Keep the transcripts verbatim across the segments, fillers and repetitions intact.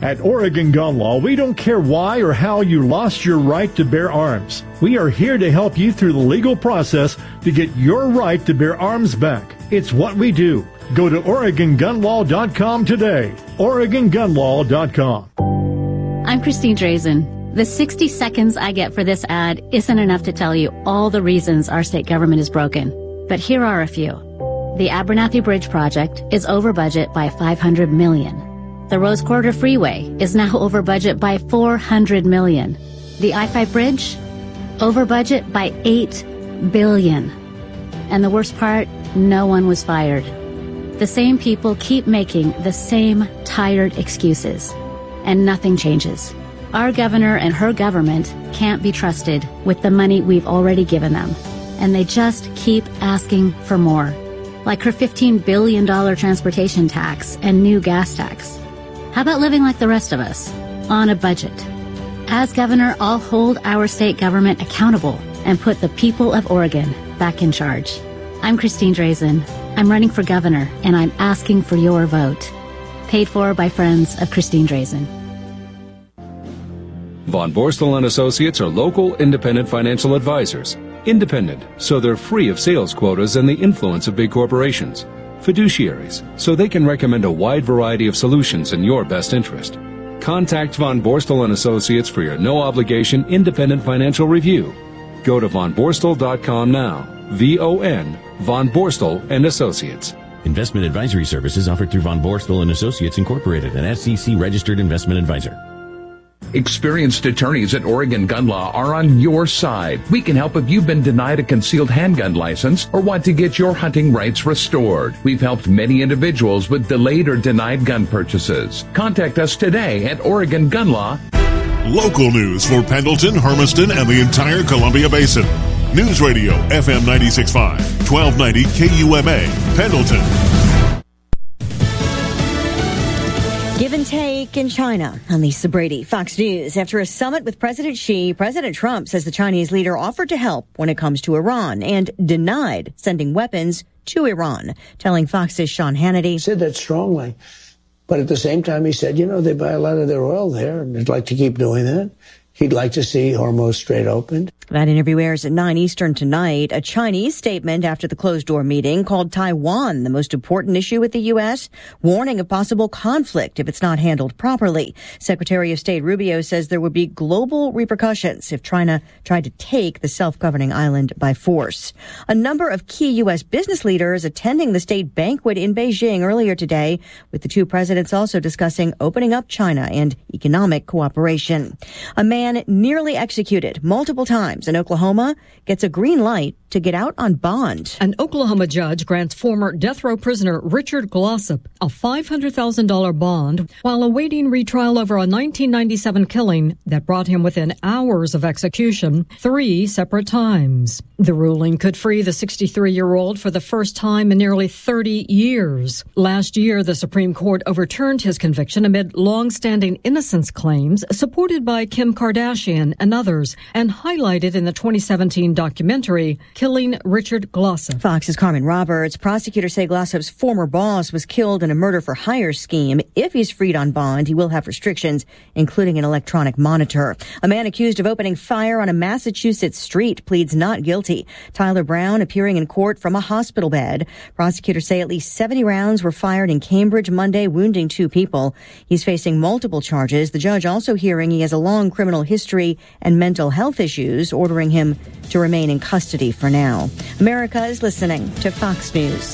At Oregon Gun Law, we don't care why or how you lost your right to bear arms. We are here to help you through the legal process to get your right to bear arms back. It's what we do. Go to Oregon Gun Law dot com today. Oregon Gun Law dot com. I'm Christine Drazen. The sixty seconds I get for this ad isn't enough to tell you all the reasons our state government is broken. But here are a few. The Abernathy Bridge project is over budget by five hundred million dollars. The Rose Quarter Freeway is now over budget by four hundred million dollars. The I five Bridge, over budget by eight billion dollars. And the worst part, no one was fired. The same people keep making the same tired excuses, and nothing changes. Our governor and her government can't be trusted with the money we've already given them, and they just keep asking for more, like her fifteen billion dollars transportation tax and new gas tax. How about living like the rest of us, on a budget? As governor, I'll hold our state government accountable and put the people of Oregon back in charge. I'm Christine Drazen. I'm running for governor, and I'm asking for your vote. Paid for by friends of Christine Drazen. Von Borstel and Associates are local, independent financial advisors. Independent, so they're free of sales quotas and the influence of big corporations. Fiduciaries, so they can recommend a wide variety of solutions in your best interest. Contact Von Borstel and Associates for your no-obligation independent financial review. Go to von borstel dot com now. V O N, Von Borstel and Associates. Investment advisory services offered through Von Borstel and Associates Incorporated, an S E C-registered investment advisor. Experienced attorneys at Oregon Gun Law are on your side. We can help if you've been denied a concealed handgun license or want to get your hunting rights restored. We've helped many individuals with delayed or denied gun purchases. Contact us today at Oregon Gun Law. Local news for Pendleton, Hermiston, and the entire Columbia Basin. News Radio F M ninety-six point five, twelve ninety K U M A, Pendleton. Give and take in China. I'm Lisa Brady, Fox News. After a summit with President Xi, President Trump says the Chinese leader offered to help when it comes to Iran and denied sending weapons to Iran, telling Fox's Sean Hannity. He said that strongly. But at the same time, he said, you know, they buy a lot of their oil there, and they'd like to keep doing that. He'd like to see Hormuz Strait opened. That interview airs at nine Eastern tonight. A Chinese statement after the closed-door meeting called Taiwan the most important issue with the U S, warning of possible conflict if it's not handled properly. Secretary of State Rubio says there would be global repercussions if China tried to take the self-governing island by force. A number of key U S business leaders attending the state banquet in Beijing earlier today, with the two presidents also discussing opening up China and economic cooperation. A man nearly executed multiple times in Oklahoma gets a green light to get out on bond. An Oklahoma judge grants former death row prisoner Richard Glossop a five hundred thousand dollars bond while awaiting retrial over a nineteen ninety-seven killing that brought him within hours of execution three separate times. The ruling could free the sixty-three-year-old for the first time in nearly thirty years. Last year, the Supreme Court overturned his conviction amid long-standing innocence claims supported by Kim Kardashian and others, and highlighted in the twenty seventeen documentary Killing Richard Glossop. Fox's Carmen Roberts. Prosecutors say Glossop's former boss was killed in a murder-for-hire scheme. If he's freed on bond, he will have restrictions, including an electronic monitor. A man accused of opening fire on a Massachusetts street pleads not guilty. Tyler Brown appearing in court from a hospital bed. Prosecutors say at least seventy rounds were fired in Cambridge Monday, wounding two people. He's facing multiple charges. The judge also hearing he has a long criminal history and mental health issues, ordering him to remain in custody for now. America is listening to Fox News.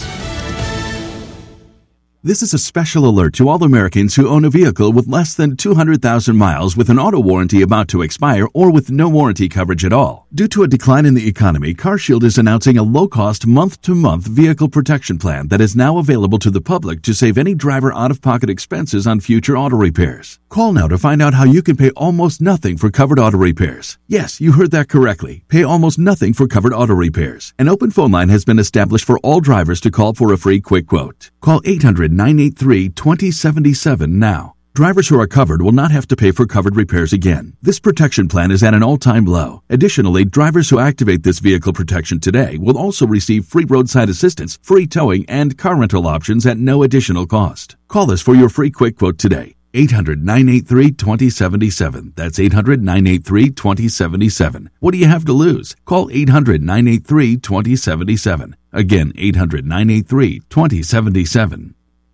This is a special alert to all Americans who own a vehicle with less than two hundred thousand miles with an auto warranty about to expire or with no warranty coverage at all. Due to a decline in the economy, CarShield is announcing a low-cost month-to-month vehicle protection plan that is now available to the public to save any driver out-of-pocket expenses on future auto repairs. Call now to find out how you can pay almost nothing for covered auto repairs. Yes, you heard that correctly. Pay almost nothing for covered auto repairs. An open phone line has been established for all drivers to call for a free quick quote. Call eight hundred, nine eight three, two zero seven seven now. Drivers who are covered will not have to pay for covered repairs again. This protection plan is at an all-time low. Additionally, drivers who activate this vehicle protection today will also receive free roadside assistance, free towing, and car rental options at no additional cost. Call us for your free quick quote today. eight hundred, nine eight three, two zero seven seven. That's eight hundred, nine eight three, two zero seven seven. What do you have to lose? Call eight hundred, nine eight three, two zero seven seven. Again, eight hundred, nine eight three, two zero seven seven.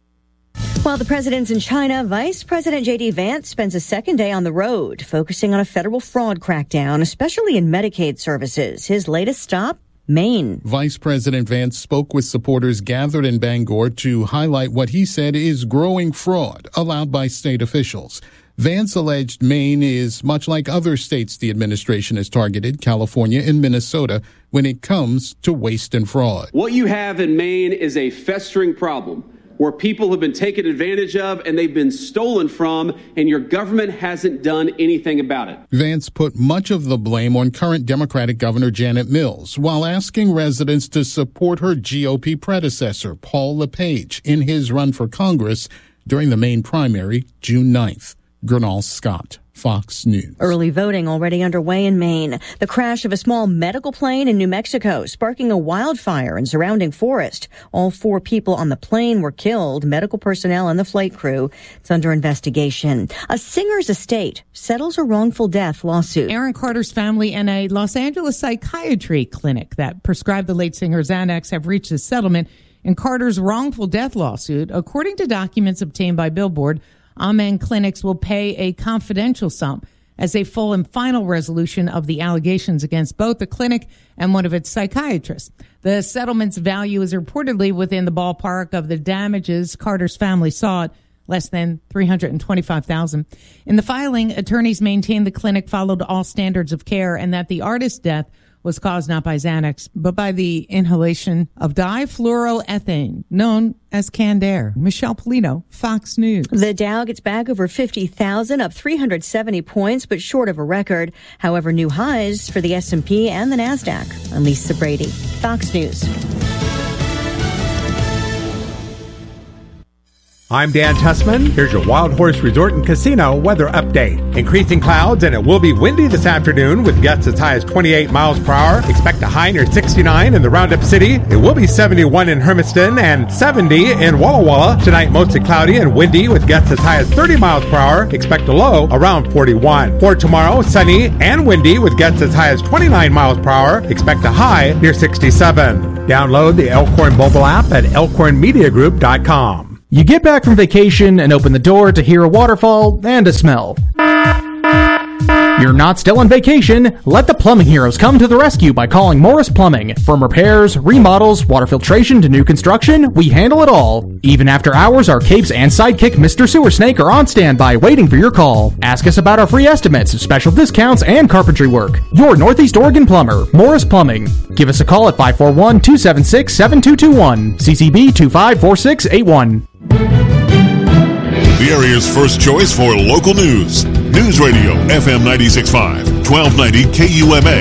While the president's in China, Vice President J D. Vance spends a second day on the road, focusing on a federal fraud crackdown, especially in Medicaid services. His latest stop, Maine. Vice President Vance spoke with supporters gathered in Bangor to highlight what he said is growing fraud allowed by state officials. Vance alleged Maine is much like other states the administration has targeted, California and Minnesota, when it comes to waste and fraud. What you have in Maine is a festering problem where people have been taken advantage of and they've been stolen from, and your government hasn't done anything about it. Vance put much of the blame on current Democratic Governor Janet Mills, while asking residents to support her G O P predecessor, Paul LePage, in his run for Congress during the Maine primary, June ninth. Gernal Scott, Fox News. Early voting already underway in Maine. The crash of a small medical plane in New Mexico, sparking a wildfire in surrounding forest. All four people on the plane were killed, medical personnel and the flight crew. It's under investigation. A singer's estate settles a wrongful death lawsuit. Aaron Carter's family and a Los Angeles psychiatry clinic that prescribed the late singer Xanax have reached a settlement in Carter's wrongful death lawsuit. According to documents obtained by Billboard, Amen Clinics will pay a confidential sum as a full and final resolution of the allegations against both the clinic and one of its psychiatrists. The settlement's value is reportedly within the ballpark of the damages Carter's family sought, less than three hundred twenty-five thousand dollars. In the filing, attorneys maintained the clinic followed all standards of care and that the artist's death was caused not by Xanax, but by the inhalation of difluoroethane, known as canned air. Michelle Polino, Fox News. The Dow gets back over fifty thousand, up three hundred seventy points, but short of a record. However, new highs for the S and P and the NASDAQ. I'm Lisa Brady, Fox News. I'm Dan Tussman. Here's your Wild Horse Resort and Casino weather update. Increasing clouds, and it will be windy this afternoon with gusts as high as twenty-eight miles per hour. Expect a high near sixty-nine in the Roundup City. It will be seventy-one in Hermiston and seventy in Walla Walla. Tonight, mostly cloudy and windy with gusts as high as thirty miles per hour. Expect a low around forty-one. For tomorrow, sunny and windy with gusts as high as twenty-nine miles per hour. Expect a high near sixty-seven. Download the Elkhorn mobile app at elkhorn media group dot com. You get back from vacation and open the door to hear a waterfall and a smell. You're not still on vacation. Let the plumbing heroes come to the rescue by calling Morris Plumbing. From repairs, remodels, water filtration to new construction, we handle it all. Even after hours, our capes and sidekick Mister Sewer Snake are on standby waiting for your call. Ask us about our free estimates, special discounts, and carpentry work. Your Northeast Oregon plumber, Morris Plumbing. Give us a call at five four one, two seven six, seven two two one, C C B two five four six eight one. The area's first choice for local news. News Radio, F M ninety-six point five, twelve ninety K U M A.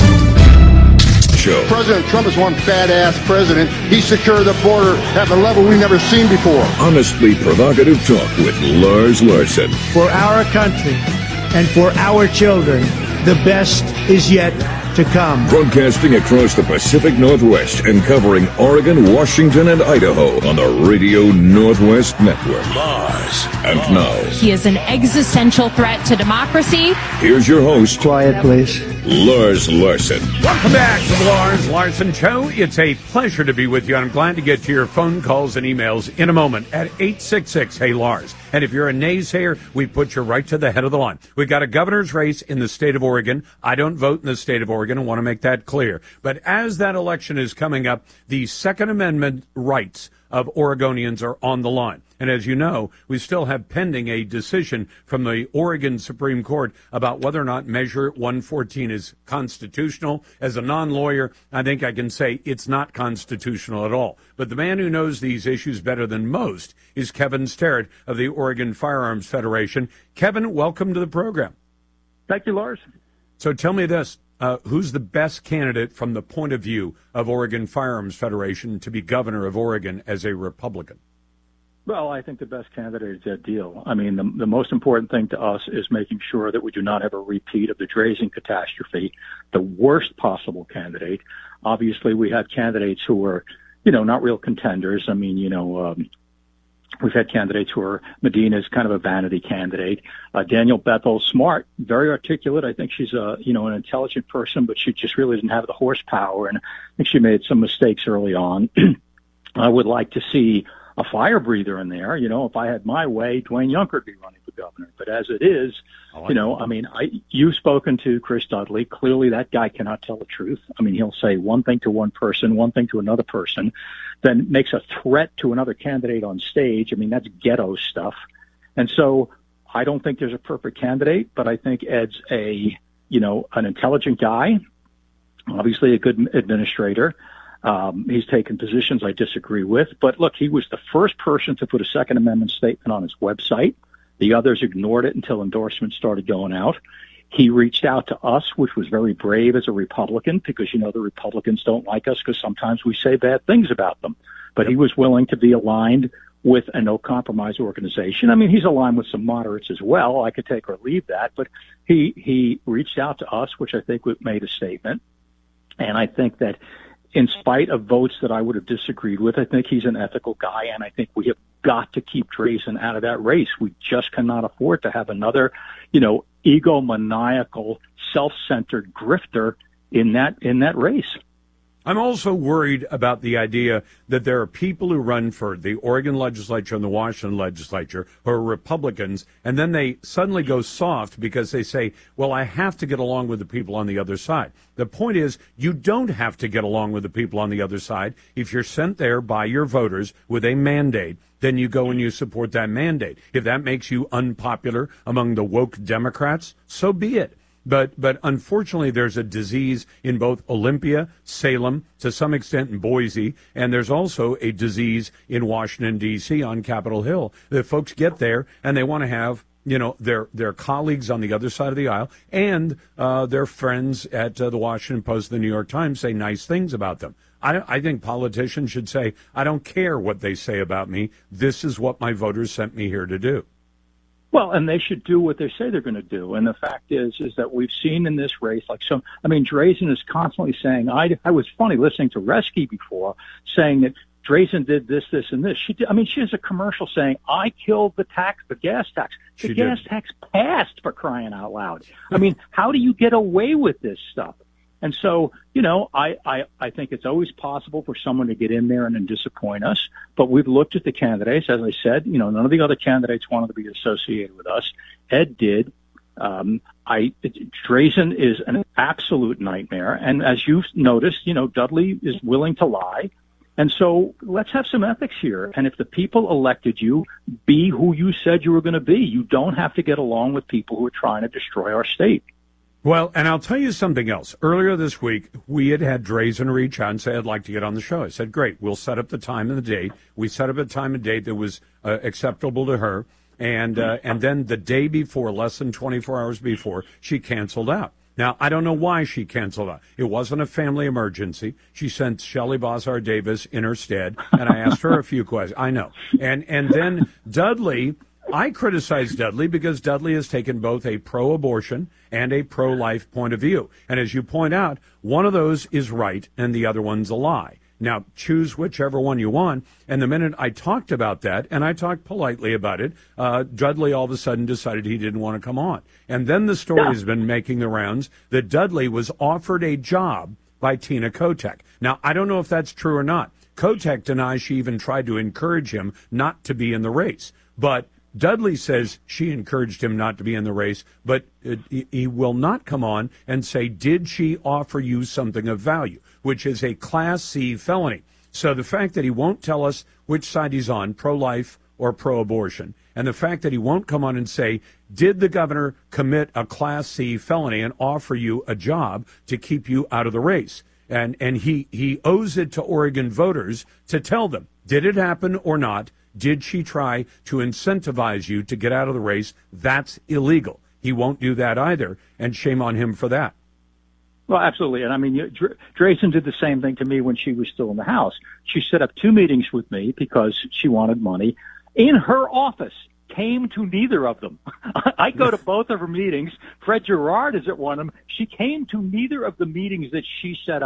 Show. President Trump is one badass president. He secured the border at the level we've never seen before. Honestly provocative talk with Lars Larson. For our country and for our children, the best is yet to come. Broadcasting across the Pacific Northwest and covering Oregon, Washington, and Idaho on the Radio Northwest Network. Lars. And now, he is an existential threat to democracy. Here's your host. Quiet, please. Lars Larson. Welcome back to the Lars Larson Show. It's a pleasure to be with you. I'm glad to get to your phone calls and emails in a moment at eight six six, hey Lars. And if you're a naysayer, we put you right to the head of the line. We've got a governor's race in the state of Oregon. I don't vote in the state of Oregon. I want to make that clear. But as that election is coming up, the Second Amendment rights of Oregonians are on the line. And as you know, we still have pending a decision from the Oregon Supreme Court about whether or not Measure one fourteen is constitutional. As a non-lawyer, I think I can say it's not constitutional at all. But the man who knows these issues better than most is Kevin Sterrett of the Oregon Firearms Federation. Kevin, welcome to the program. Thank you, Lars. So tell me this. Uh, who's the best candidate from the point of view of Oregon Firearms Federation to be governor of Oregon as a Republican? Well, I think the best candidate is Ed Deal. I mean, the, the most important thing to us is making sure that we do not have a repeat of the Drazen catastrophe, the worst possible candidate. Obviously, we had candidates who were, you know, not real contenders. I mean, you know, um, We've had candidates who are, Medina's kind of a vanity candidate. Uh, Daniel Bethel, smart, very articulate. I think she's a, you know, an intelligent person, but she just really didn't have the horsepower. And I think she made some mistakes early on. I would like to see a fire breather in there. You know, if I had my way, Dwayne Yunker would be running for governor. But as it is, like you know, that. I mean, I, you've spoken to Chris Dudley. Clearly that guy cannot tell the truth. I mean, he'll say one thing to one person, one thing to another person, then makes a threat to another candidate on stage. I mean, that's ghetto stuff. And so I don't think there's a perfect candidate, but I think Ed's a, you know, an intelligent guy, obviously a good administrator. Um, he's taken positions I disagree with, but look, he was the first person to put a Second Amendment statement on his website. The others ignored it until endorsements started going out. He reached out to us, which was very brave as a Republican, because, you know, the Republicans don't like us because sometimes we say bad things about them. But yep. He was willing to be aligned with a no compromise organization. I mean, he's aligned with some moderates as well. I could take or leave that, but he, he reached out to us, which I think made a statement. And I think that in spite of votes that I would have disagreed with, I think he's an ethical guy, and I think we have got to keep Drazen out of that race. We just cannot afford to have another, you know, egomaniacal, self-centered grifter in that in that race. I'm also worried about the idea that there are people who run for the Oregon legislature and the Washington legislature who are Republicans, and then they suddenly go soft because they say, well, I have to get along with the people on the other side. The point is, you don't have to get along with the people on the other side. If you're sent there by your voters with a mandate, then you go and you support that mandate. If that makes you unpopular among the woke Democrats, so be it. But but unfortunately, there's a disease in both Olympia, Salem, to some extent in Boise, and there's also a disease in Washington, D C on Capitol Hill that folks get there and they want to have, you know, their their colleagues on the other side of the aisle and uh, their friends at uh, the Washington Post, the New York Times say nice things about them. I, I think politicians should say, I don't care what they say about me. This is what my voters sent me here to do. Well, and they should do what they say they're going to do. And the fact is, is that we've seen in this race, like some, I mean, Drazen is constantly saying, I, I was funny listening to Reski before saying that Drazen did this, this, and this. She did, I mean, she has a commercial saying, I killed the tax, the gas tax. The she gas did. tax passed, for crying out loud. I mean, how do you get away with this stuff? And so, you know, I, I, I think it's always possible for someone to get in there and then disappoint us. But we've looked at the candidates. As I said, you know, none of the other candidates wanted to be associated with us. Ed did. Um, I, Drazen is an absolute nightmare. And as you've noticed, you know, Dudley is willing to lie. And so let's have some ethics here. And if the people elected you, be who you said you were going to be. You don't have to get along with people who are trying to destroy our state. Well, and I'll tell you something else. Earlier this week, we had had Drazen reach out and say, I'd like to get on the show. I said, great, we'll set up the time and the date. We set up a time and date that was uh, acceptable to her. And uh, and then the day before, less than twenty-four hours before, she canceled out. Now, I don't know why she canceled out. It wasn't a family emergency. She sent Shelley Bozar Davis in her stead, and I asked her a few questions. I know. And and then Dudley... I criticize Dudley because Dudley has taken both a pro-abortion and a pro-life point of view. And as you point out, one of those is right and the other one's a lie. Now, choose whichever one you want. And the minute I talked about that, and I talked politely about it, uh, Dudley all of a sudden decided he didn't want to come on. And then the story has been making the rounds that Dudley was offered a job by Tina Kotek. Now, I don't know if that's true or not. Kotek denies she even tried to encourage him not to be in the race. But Dudley says she encouraged him not to be in the race, but uh, he will not come on and say, did she offer you something of value, which is a Class C felony. So the fact that he won't tell us which side he's on, pro-life or pro-abortion, and the fact that he won't come on and say, did the governor commit a Class C felony and offer you a job to keep you out of the race? And, and he, he owes it to Oregon voters to tell them, did it happen or not? Did she try to incentivize you to get out of the race? That's illegal. He won't do that either, and shame on him for that. Well, absolutely. And I mean, Dr- Drazen did the same thing to me when she was still in the House. She set up two meetings with me because she wanted money in her office. Came to neither of them. I go to both of her meetings. Fred Gerard is at one of them. She came to neither of the meetings that she set up.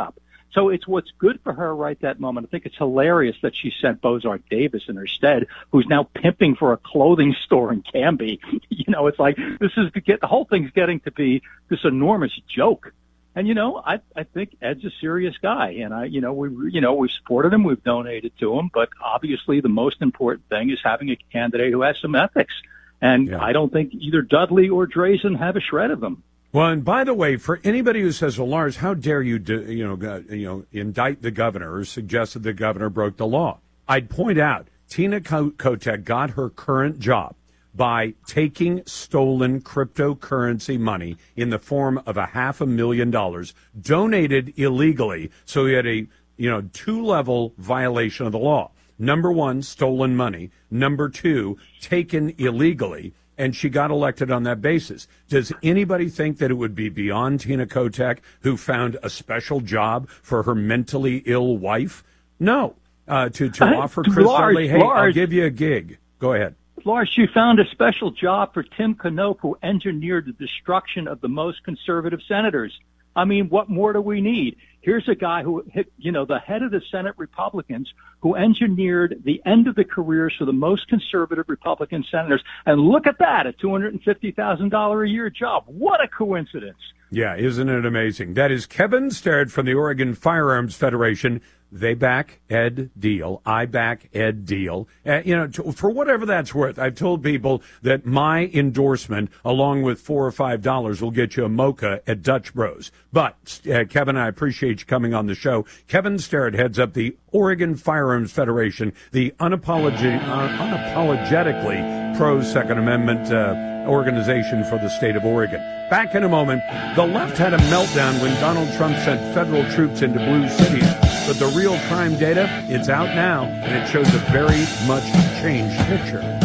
So it's what's good for her right that moment. I think it's hilarious that she sent Bozark Davis in her stead, who's now pimping for a clothing store in Canby. You know, it's like this is to get the whole thing's getting to be this enormous joke. And, you know, I, I think Ed's a serious guy. And, I, you know, we, you know, we've supported him. We've donated to him. But obviously the most important thing is having a candidate who has some ethics. And yeah. I don't think either Dudley or Drazen have a shred of them. Well, and by the way, for anybody who says, well, Lars, how dare you, do, you know, uh, you know, indict the governor or suggest that the governor broke the law? I'd point out Tina Kotek got her current job by taking stolen cryptocurrency money in the form of a half a million dollars donated illegally. So he had a, you know, two-level violation of the law. Number one, stolen money. Number two, taken illegally. And she got elected on that basis. Does anybody think that it would be beyond Tina Kotek, who found a special job for her mentally ill wife? No. Uh, to to uh, offer Chris Lars, Dudley, hey, Lars. I'll give you a gig. Go ahead. Lars, you found a special job for Tim Knopp, who engineered the destruction of the most conservative senators. I mean, what more do we need? Here's a guy who, hit, you know, the head of the Senate Republicans who engineered the end of the careers for the most conservative Republican senators. And look at that, a two hundred fifty thousand dollars a year job. What a coincidence. Yeah, isn't it amazing? That is Kevin Starrett from the Oregon Firearms Federation. They back Ed Deal. I back Ed Deal. Uh, you know, to, for whatever that's worth, I've told people that my endorsement, along with four or five dollars, will get you a mocha at Dutch Bros. But, uh, Kevin, I appreciate you coming on the show. Kevin Starrett heads up the Oregon Firearms Federation, the unapologetic, uh, unapologetically pro-Second Amendment uh, organization for the state of Oregon. Back in a moment. The left had a meltdown when Donald Trump sent federal troops into blue cities. But the real crime data, it's out now, and it shows a very much changed picture.